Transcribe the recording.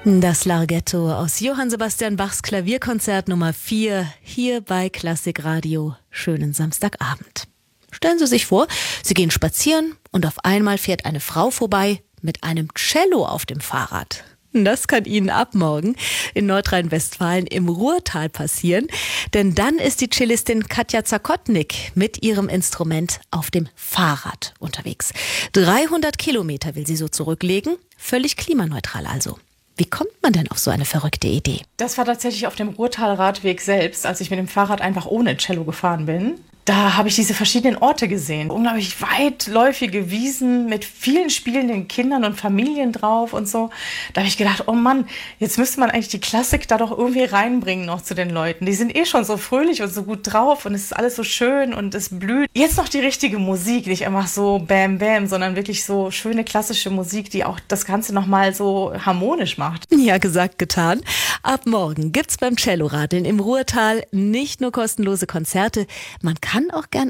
Das Larghetto aus Johann Sebastian Bachs Klavierkonzert Nummer 4 hier bei Klassik Radio. Schönen Samstagabend. Stellen Sie sich vor, Sie gehen spazieren und auf einmal fährt eine Frau vorbei mit einem Cello auf dem Fahrrad. Das kann Ihnen ab morgen in Nordrhein-Westfalen im Ruhrtal passieren, denn dann ist die Cellistin Katja Zakotnik mit ihrem Instrument auf dem Fahrrad unterwegs. 300 Kilometer will sie so zurücklegen, völlig klimaneutral also. Wie kommt man denn auf so eine verrückte Idee? Das war tatsächlich auf dem Ruhrtal-Radweg selbst, als ich mit dem Fahrrad einfach ohne Cello gefahren bin. Da habe ich diese verschiedenen Orte gesehen. Unglaublich weitläufige Wiesen mit vielen spielenden Kindern und Familien drauf und so. Da habe ich gedacht, oh Mann, jetzt müsste man eigentlich die Klassik da doch irgendwie reinbringen noch zu den Leuten. Die sind schon so fröhlich und so gut drauf und es ist alles so schön und es blüht. Jetzt noch die richtige Musik, nicht einfach so Bam Bam, sondern wirklich so schöne klassische Musik, die auch das Ganze nochmal so harmonisch macht. Ja, gesagt, getan. Ab morgen gibt's beim Celloradeln im Ruhrtal nicht nur kostenlose Konzerte, man kann auch gern